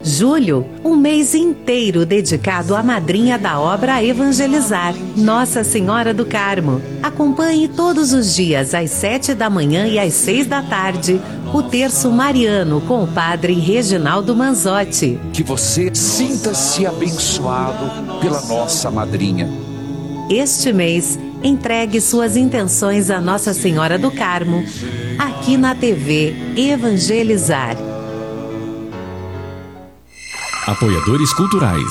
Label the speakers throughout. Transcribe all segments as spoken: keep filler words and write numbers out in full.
Speaker 1: Julho, um mês inteiro dedicado à madrinha da obra Evangelizar, Nossa Senhora do Carmo. Acompanhe todos os dias, às sete da manhã e às seis da tarde, o Terço Mariano com o Padre Reginaldo Manzotti.
Speaker 2: Que você sinta-se abençoado pela nossa madrinha.
Speaker 1: Este mês, entregue suas intenções à Nossa Senhora do Carmo, aqui na T V Evangelizar.
Speaker 3: Apoiadores culturais.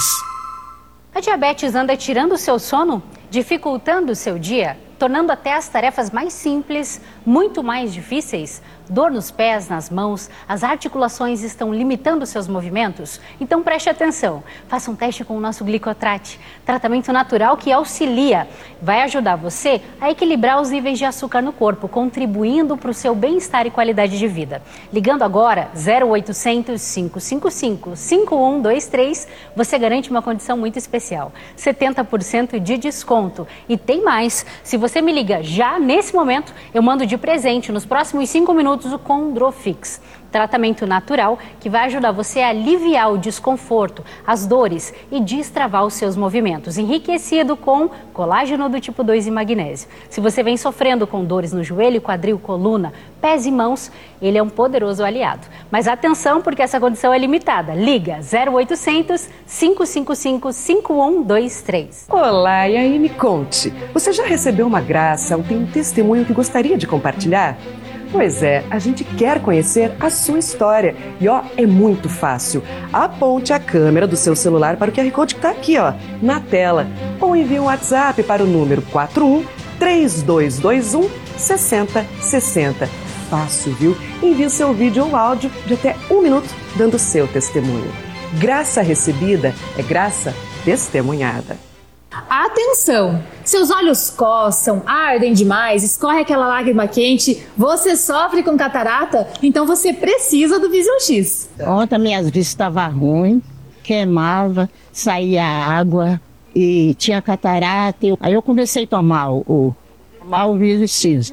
Speaker 4: A diabetes anda tirando o seu sono, dificultando o seu dia, tornando até as tarefas mais simples muito mais difíceis? Dor nos pés, nas mãos, as articulações estão limitando seus movimentos? Então preste atenção, faça um teste com o nosso Glicotrate, tratamento natural que auxilia, vai ajudar você a equilibrar os níveis de açúcar no corpo, contribuindo para o seu bem-estar e qualidade de vida. Ligando agora zero oitocentos, cinco cinco cinco, cinco um dois três, você garante uma condição muito especial, setenta por cento de desconto. E tem mais, se você me liga já nesse momento, eu mando de presente nos próximos cinco minutos o Condrofix, tratamento natural que vai ajudar você a aliviar o desconforto, as dores e destravar os seus movimentos, enriquecido com colágeno do tipo dois e magnésio. Se você vem sofrendo com dores no joelho, quadril, coluna, pés e mãos, ele é um poderoso aliado. Mas atenção, porque essa condição é limitada. Liga zero oitocentos, cinco cinco cinco, cinco um dois três.
Speaker 5: Olá, e aí me conte, você já recebeu uma graça ou tem um testemunho que gostaria de compartilhar? Pois é, a gente quer conhecer a sua história e ó, é muito fácil. Aponte a câmera do seu celular para o Q R Code que está aqui ó, na tela ou envie um WhatsApp para o número quatro um, três dois dois um, seis zero seis zero. Fácil, viu? Envie o seu vídeo ou áudio de até um minuto dando seu testemunho. Graça recebida é graça testemunhada.
Speaker 6: Atenção! Seus olhos coçam, ardem demais, escorre aquela lágrima quente, você sofre com catarata? Então você precisa do Vision X.
Speaker 7: Ontem minhas vistas estavam ruins, queimava, saía água e tinha catarata. Aí eu comecei a tomar o, tomar o Vision X.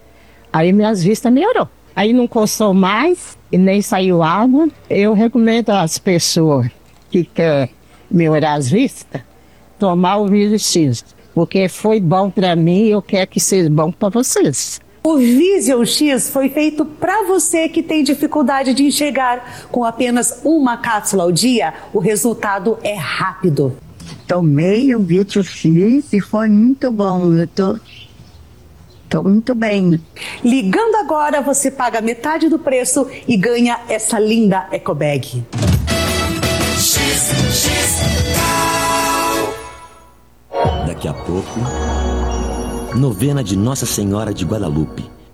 Speaker 7: Aí minhas vistas melhorou. Aí não coçou mais e nem saiu água. Eu recomendo às pessoas que querem melhorar as vistas, tomar o Vision X, porque foi bom para mim e eu quero que seja bom para vocês.
Speaker 8: O Vision X foi feito para você que tem dificuldade de enxergar. Com apenas uma cápsula ao dia, o resultado é rápido.
Speaker 9: Tomei o Vision X e foi muito bom. Eu tô, tô muito bem.
Speaker 8: Ligando agora, você paga metade do preço e ganha essa linda ecobag.
Speaker 10: Daqui a pouco, novena de Nossa Senhora de Guadalupe,